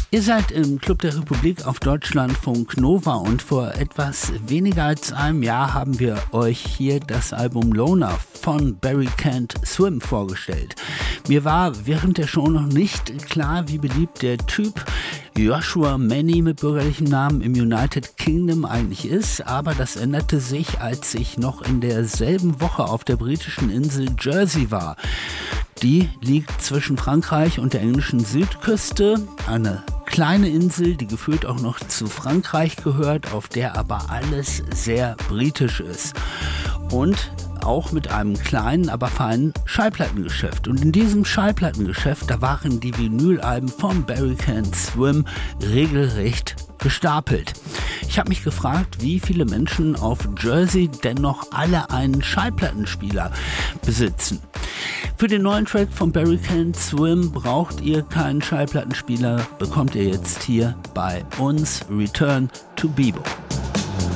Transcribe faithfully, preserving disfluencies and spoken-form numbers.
Ihr seid im Club der Republik auf Deutschlandfunk Nova und vor etwas weniger als einem Jahr haben wir euch hier das Album Loner von Barry Can't Swim vorgestellt. Mir war während der Show noch nicht klar, wie beliebt der Typ Joshua Many mit bürgerlichem Namen im United Kingdom eigentlich ist, aber das änderte sich, als ich noch in derselben Woche auf der britischen Insel Jersey war. Die liegt zwischen Frankreich und der englischen Südküste, eine kleine Insel, die gefühlt auch noch zu Frankreich gehört, auf der aber alles sehr britisch ist. Und auch mit einem kleinen, aber feinen Schallplattengeschäft. Und in diesem Schallplattengeschäft, da waren die Vinylalben von Barry Can't Swim regelrecht gestapelt. Ich habe mich gefragt, wie viele Menschen auf Jersey denn noch alle einen Schallplattenspieler besitzen. Für den neuen Track von Barry Can't Swim braucht ihr keinen Schallplattenspieler, bekommt ihr jetzt hier bei uns Return to Bebo.